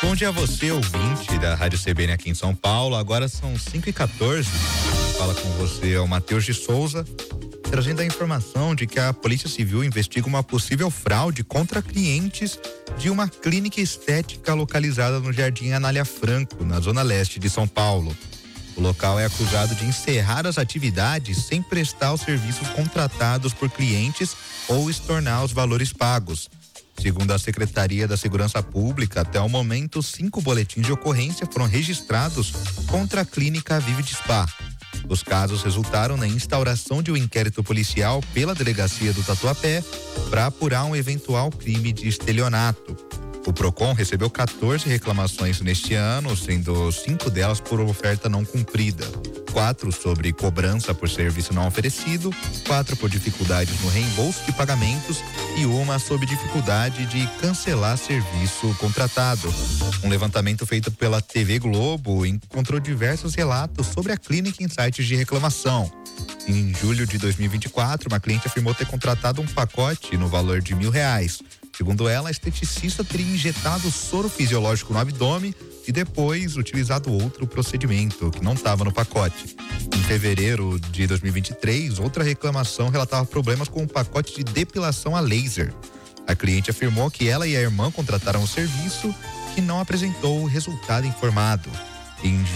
Bom dia a você, ouvinte da Rádio CBN aqui em São Paulo. Agora são 5h14. Fala com você é o Matheus de Souza, trazendo a informação de que a Polícia Civil investiga uma possível fraude contra clientes de uma clínica estética localizada no Jardim Anália Franco, na zona leste de São Paulo. O local é acusado de encerrar as atividades sem prestar os serviços contratados por clientes ou estornar os valores pagos. Segundo a Secretaria da Segurança Pública, até o momento, 5 boletins de ocorrência foram registrados contra a clínica Vivid Spa. Os casos resultaram na instauração de um inquérito policial pela delegacia do Tatuapé para apurar um eventual crime de estelionato. O Procon recebeu 14 reclamações neste ano, sendo 5 delas por oferta não cumprida, 4 sobre cobrança por serviço não oferecido, 4 por dificuldades no reembolso de pagamentos e uma sobre dificuldade de cancelar serviço contratado. Um levantamento feito pela TV Globo encontrou diversos relatos sobre a clínica em sites de reclamação. Em julho de 2024, uma cliente afirmou ter contratado um pacote no valor de R$1.000. Segundo ela, a esteticista teria injetado soro fisiológico no abdômen e depois utilizado outro procedimento que não estava no pacote. Em fevereiro de 2023, outra reclamação relatava problemas com um pacote de depilação a laser. A cliente afirmou que ela e a irmã contrataram o serviço que não apresentou o resultado informado. Em